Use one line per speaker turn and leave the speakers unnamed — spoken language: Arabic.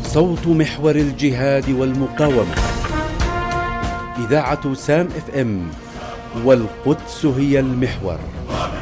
صوت محور الجهاد والمقاومة. إذاعة سام FM، والقدس هي المحور.